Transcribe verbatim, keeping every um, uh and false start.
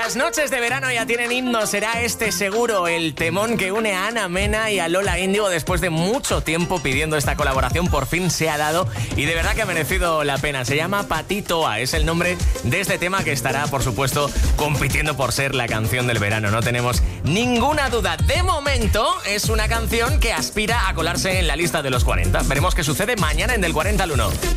Las noches de verano ya tienen himno, será este seguro el temón que une a Ana Mena y a Lola Índigo. Después de mucho tiempo pidiendo esta colaboración, por fin se ha dado y de verdad que ha merecido la pena. Se llama Patitoa, es el nombre de este tema que estará, por supuesto, compitiendo por ser la canción del verano. No tenemos ninguna duda. De momento es una canción que aspira a colarse en la lista de los cuarenta. Veremos qué sucede mañana en Del cuarenta al uno.